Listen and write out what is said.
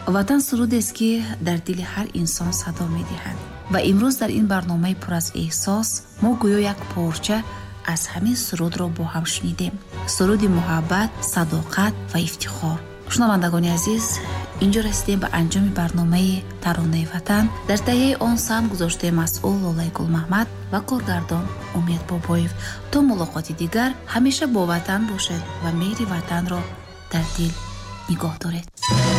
ватан сурудест ки дар дили ҳар инсон садо медиҳад ва имрӯз дар ин барномаи пур аз эҳсос мо гӯё як порча аз ҳамин сурудро бо ҳам шунидем. суруди муҳаббат, садоқат ва ифтихор. шунавандагони азиз, инҷо расидем ба анҷоми барномаи таронаи ватан. дар таҳияи он саҳм гузоштем масъул Лолаи Гулмаҳмад ва коргардон Умед Бобоев. то мулоқоти дигар ҳамеша бо ватан бошед ва меҳри ватанро дар дил нигоҳ доред.